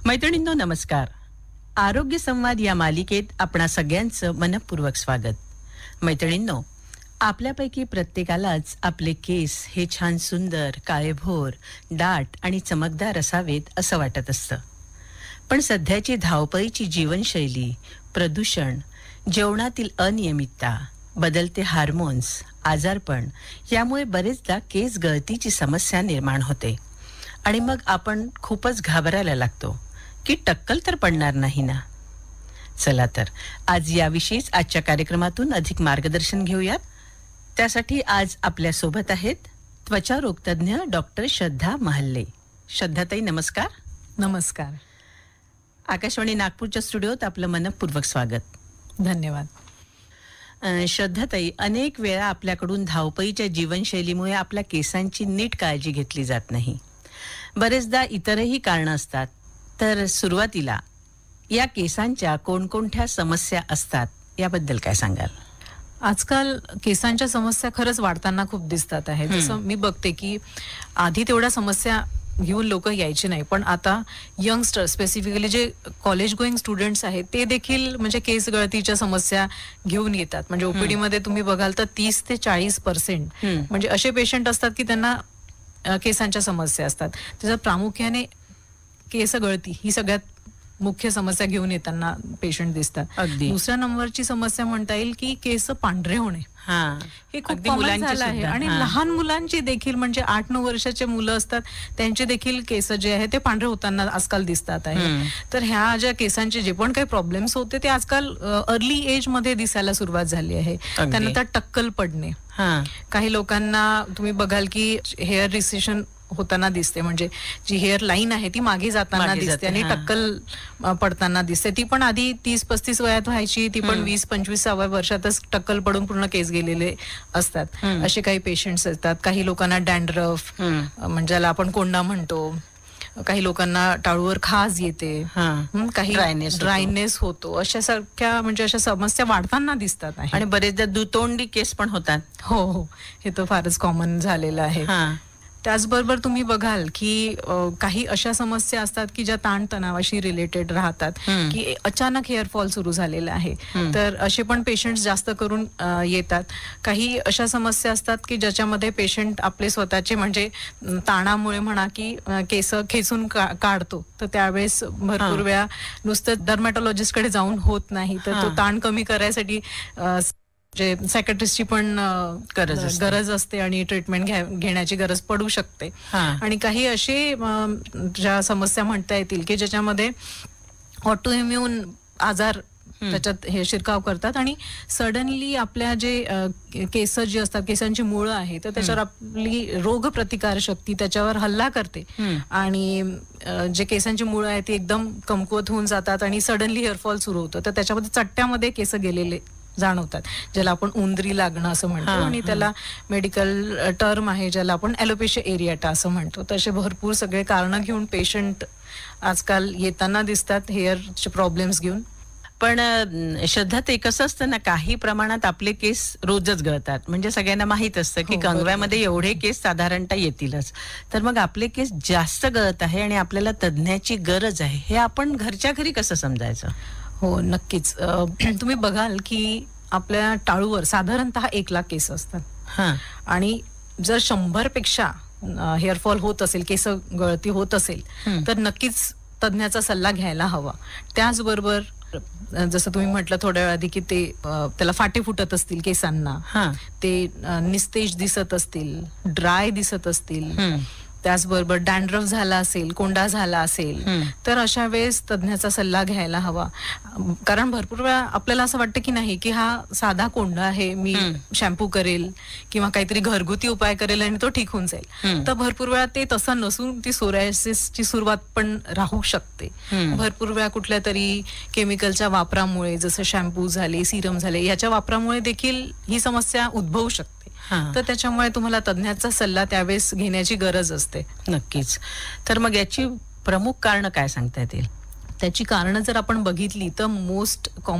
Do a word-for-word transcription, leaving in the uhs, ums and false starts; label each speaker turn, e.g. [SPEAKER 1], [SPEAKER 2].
[SPEAKER 1] मैत्रिणींनो नमस्कार. आरोग्य संवाद या मालिकेत आपणा सगळ्यांचं मनपूर्वक स्वागत. मैत्रिणींनो, आपल्यापैकी प्रत्येकालाच आपले केस हे छान सुंदर, काळेभोर, दाट आणि चमकदार असावेत असं वाटत असतं. पण सध्याची धावपळीची जीवनशैली, प्रदूषण, जेवणातील अनियमितता, बदलते हार्मोन्स, आजारपण यामुळे बरेचदा केस गळतीची समस्या निर्माण होते. आणि मग आपण खूपच घाबरायला लागतो की टक्कल तर पडणार नाही ना. चला तर आज याविषयीच आजच्या कार्यक्रमातून अधिक मार्गदर्शन घेऊयात. त्यासाठी आज आपल्या सोबत आहेत त्वचा रोगतज्ञ डॉक्टर श्रद्धा महल्ले. श्रद्धाताई नमस्कार.
[SPEAKER 2] नमस्कार.
[SPEAKER 1] आकाशवाणी नागपूरच्या स्टुडिओत आपलं मनपूर्वक स्वागत.
[SPEAKER 2] धन्यवाद.
[SPEAKER 1] अ, श्रद्धाताई, अनेक वेळा आपल्याकडून धावपळीच्या जीवनशैलीमुळे आपल्या केसांची नीट काळजी घेतली जात नाही. बरेचदा इतरही कारणं असतात. तर सुरुवातीला या केसांच्या कोणकोणत्या समस्या असतात याबद्दल काय सांगाल?
[SPEAKER 2] आजकाल केसांच्या समस्या खरंच वाढताना खूप दिसतात आहे. जसं मी बघते की आधी तेवढ्या समस्या घेऊन लोक यायचे नाही, पण आता यंगस्टर स्पेसिफिकली जे कॉलेज गोईंग स्टुडंट्स आहेत ते देखील म्हणजे केस गळतीच्या समस्या घेऊन येतात. म्हणजे ओपीडी मध्ये तुम्ही बघाल तर तीस ते चाळीस पर्सेंट म्हणजे असे पेशंट असतात की त्यांना केसांच्या समस्या असतात. त्याच्यात प्रामुख्याने केस गळती ही सगळ्यात मुख्य समस्या घेऊन येताना पेशंट दिसतात. दुसऱ्या नंबरची समस्या म्हणता येईल की केस पांढरे होणे. हे खूप कॉमन झालं आहे. आणि लहान मुलांची देखील म्हणजे आठ नऊ वर्षाचे मुलं असतात त्यांचे देखील केस जे आहे ते पांढरे होताना आजकाल दिसतात आहे. तर ह्या ज्या केसांचे जे पण काही प्रॉब्लेम्स होते ते आजकाल अर्ली एज मध्ये दिसायला सुरुवात झाली आहे. त्यानंतर टक्कल पडणे, काही लोकांना तुम्ही बघाल की हेअर रिसेशन होताना दिसते, म्हणजे जी हेअर लाईन आहे ती मागे जाताना दिसते आणि टक्कल पडताना दिसते. ती पण आधी तीस पस्तीस वयात व्हायची, ती पण वीस पंचवीसाव्या वर्षातच टक्कल पडून पूर्ण केस गेलेले असतात. असे काही पेशंट्स असतात. काही लोकांना डॅन्ड्रफ म्हणजे ज्याला आपण कोंडा म्हणतो, काही लोकांना टाळूवर खाज येते, काही ड्रायनेस होतो. अशा सारख्या म्हणजे अशा समस्या वाढताना दिसतात.
[SPEAKER 1] आणि बरेचदा दुतोंडी केस पण होतात.
[SPEAKER 2] हो हो, हे तर फारच कॉमन झालेलं आहे. त्याचबरोबर तुम्ही बघाल की काही अशा समस्या असतात की ज्या ताणतणावाशी रिलेटेड राहतात, की अचानक हेअरफॉल सुरू झालेला आहे. तर असे पण पेशंट्स जास्त करून येतात. काही अशा समस्या असतात की ज्याच्यामध्ये पेशंट आपले स्वतःचे म्हणजे ताणामुळे म्हणा की केस खेचून काढतो, तर त्यावेळेस भरपूर वेळा नुसतं डर्मॅटॉलॉजिस्ट कडे जाऊन होत नाही, तर तो ताण कमी करायसाठी जे सायकॅट्रिस्टची पण गरज गरज असते आणि ट्रीटमेंट घेण्याची गरज पडू शकते. आणि काही असे ज्या समस्या म्हणता येतील की ज्याच्यामध्ये ऑटो इम्युन आजार त्याच्यात हे शिरकाव करतात आणि सडनली आपल्या जे केस जे असतात, केसांची मुळं आहे, तर त्याच्यावर आपली रोग प्रतिकार शक्ती त्याच्यावर हल्ला करते आणि जे केसांची मुळं आहेत ती एकदम कमकुवत होऊन जातात आणि सडनली हेअरफॉल सुरू होतं. तर त्याच्यामध्ये चट्ट्यामध्ये केस गेलेले जाणवतात, ज्याला आपण उंदरी लागणं असं म्हणतो. आणि त्याला मेडिकल टर्म आहे ज्याला आपण ॲलोपेशिया एरियाटा असं म्हणतो. तसे भरपूर सगळे कारण घेऊन पेशंट आजकाल येताना दिसतात हेअरचे प्रॉब्लेम्स घेऊन.
[SPEAKER 1] पण श्रद्धा, ते कसं असतं ना, काही प्रमाणात आपले केस रोजच गळतात. म्हणजे सगळ्यांना माहित असतं की कंगव्यामध्ये एवढे केस साधारणतः येतीलच. तर मग आपले केस जास्त गळत आहे आणि आपल्याला तज्ञाची गरज आहे, हे आपण घरच्या घरी कसं समजायचं?
[SPEAKER 2] हो, नक्कीच. तुम्ही बघाल की आपल्या टाळूवर साधारणतः एक लाख केस असतात. आणि जर शंभर पेक्षा हेअरफॉल होत असेल, केस गळती होत असेल, तर नक्कीच तज्ञाचा सल्ला घ्यायला हवा. त्याचबरोबर जसं तुम्ही म्हटलं थोड्या वेळ आधी की ते त्याला फाटे फुटत असतील केसांना, ते निस्तेज दिसत असतील, ड्राय दिसत असतील, त्याचबरोबर डॅन्ड्रफ झाला असेल, कोंडा झाला असेल, तर अशा वेळेस तज्ञाचा सल्ला घ्यायला हवा. कारण भरपूर वेळा आपल्याला असं वाटतं की नाही की हा साधा कोंडा आहे, मी शॅम्पू करेल किंवा काहीतरी घरगुती उपाय करेल आणि तो ठीक होऊन जाईल. तर भरपूर वेळा ते तसं नसून ती सोरायसिसची सुरुवात पण राहू शकते. भरपूर वेळा कुठल्या तरी केमिकलच्या वापरामुळे, जसं शॅम्पू झाले, सिरम झाले, याच्या वापरामुळे देखील ही समस्या उद्भवू शकते. तर त्याच्यामुळे तुम्हाला तज्ञाचा सल्ला त्यावेळेस घेण्याची गरज असते.
[SPEAKER 1] नक्कीच. तर मग याची प्रमुख कारण काय सांगता येतील?
[SPEAKER 2] त्याची कारणं जर आपण बघितली तर मोस्ट कॉमन